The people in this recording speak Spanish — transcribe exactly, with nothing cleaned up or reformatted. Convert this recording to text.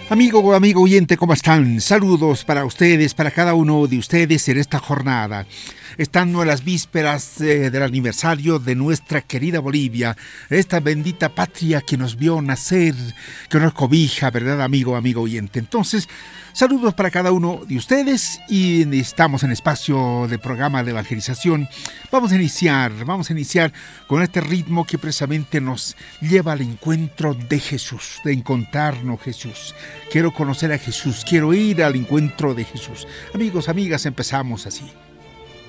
Amigo o amigo oyente, ¿cómo están? Saludos para ustedes, para cada uno de ustedes en esta jornada. Estando en las vísperas eh, del aniversario de nuestra querida Bolivia, esta bendita patria que nos vio nacer, que nos cobija, ¿verdad, amigo, amigo oyente? Entonces, saludos para cada uno de ustedes y estamos en espacio de programa de evangelización. Vamos a iniciar, vamos a iniciar con este ritmo que precisamente nos lleva al encuentro de Jesús, de encontrarnos Jesús. Quiero conocer a Jesús, quiero ir al encuentro de Jesús. Amigos, amigas, empezamos así.